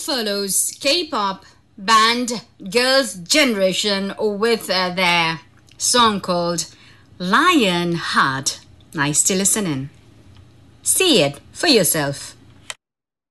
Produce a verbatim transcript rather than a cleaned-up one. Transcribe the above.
follows K-pop band Girls' Generation with uh, their song called Lion Heart. Nice to listen in. See it for yourself.